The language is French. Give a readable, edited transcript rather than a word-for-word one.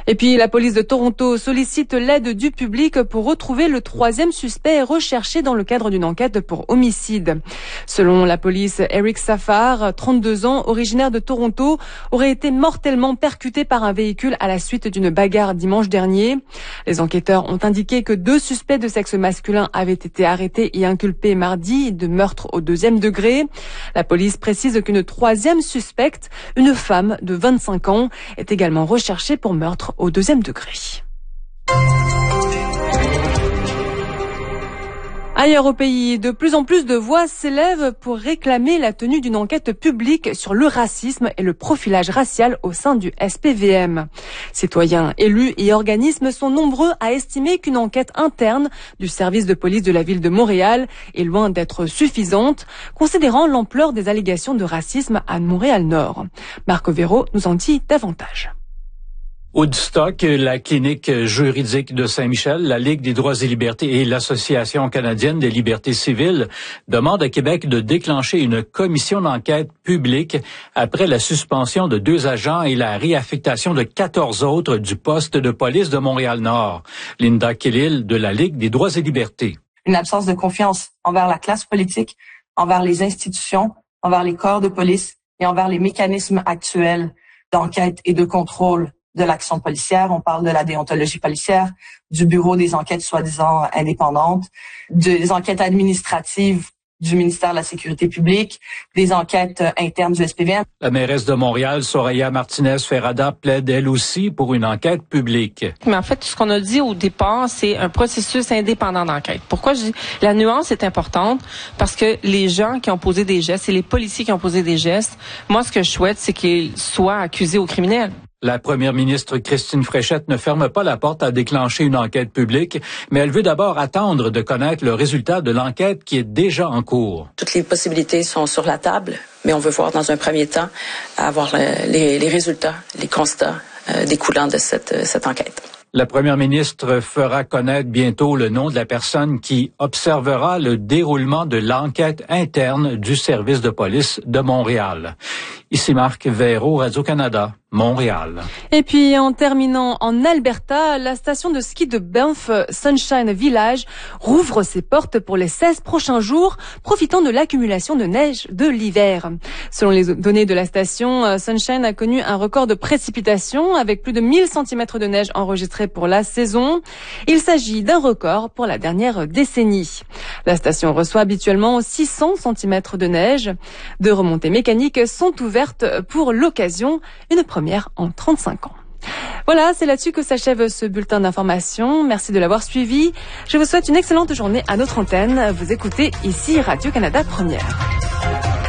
Et puis, la police de Toronto sollicite l'aide du public pour retrouver le troisième suspect recherché dans le cadre d'une enquête pour homicide. Selon la police, Eric Safar, 32 ans, originaire de Toronto, aurait été mortellement percuté par un véhicule à la suite d'une bagarre dimanche dernier. Les enquêteurs ont indiqué que 2 suspects de sexe masculin avaient été arrêtés et inculpés mardi de meurtre au 2e degré. La police précise qu'une troisième suspecte, une femme de 25 ans, est également recherchée pour meurtre au 2e degré. Ailleurs au pays, de plus en plus de voix s'élèvent pour réclamer la tenue d'une enquête publique sur le racisme et le profilage racial au sein du SPVM. Citoyens, élus et organismes sont nombreux à estimer qu'une enquête interne du service de police de la ville de Montréal est loin d'être suffisante, considérant l'ampleur des allégations de racisme à Montréal-Nord. Marc Véro nous en dit davantage. Woodstock, la clinique juridique de Saint-Michel, la Ligue des droits et libertés et l'Association canadienne des libertés civiles demandent à Québec de déclencher une commission d'enquête publique après la suspension de 2 agents et la réaffectation de 14 autres du poste de police de Montréal-Nord. Linda Kellil de la Ligue des droits et libertés. Une absence de confiance envers la classe politique, envers les institutions, envers les corps de police et envers les mécanismes actuels d'enquête et de contrôle de l'action policière. On parle de la déontologie policière, du bureau des enquêtes soi-disant indépendantes, des enquêtes administratives du ministère de la Sécurité publique, des enquêtes internes du SPVM. La mairesse de Montréal, Soraya Martinez-Ferrada, plaide elle aussi pour une enquête publique. Mais en fait, ce qu'on a dit au départ, c'est un processus indépendant d'enquête. Pourquoi je dis la nuance est importante? Parce que les gens qui ont posé des gestes et les policiers qui ont posé des gestes, moi, ce que je souhaite, c'est qu'ils soient accusés aux criminels. La première ministre Christine Fréchette ne ferme pas la porte à déclencher une enquête publique, mais elle veut d'abord attendre de connaître le résultat de l'enquête qui est déjà en cours. Toutes les possibilités sont sur la table, mais on veut voir dans un premier temps avoir les résultats, les constats découlant de cette enquête. La première ministre fera connaître bientôt le nom de la personne qui observera le déroulement de l'enquête interne du service de police de Montréal. Ici Marc Véro, Radio-Canada, Montréal. Et puis en terminant en Alberta, la station de ski de Banff Sunshine Village rouvre ses portes pour les 16 prochains jours, profitant de l'accumulation de neige de l'hiver. Selon les données de la station, Sunshine a connu un record de précipitations avec plus de 1000 cm de neige enregistrés pour la saison. Il s'agit d'un record pour la dernière décennie. La station reçoit habituellement 600 cm de neige. 2 remontées mécaniques sont ouvertes pour l'occasion, une première en 35 ans. Voilà, c'est là-dessus que s'achève ce bulletin d'information. Merci de l'avoir suivi. Je vous souhaite une excellente journée à notre antenne. Vous écoutez ici Radio-Canada Première.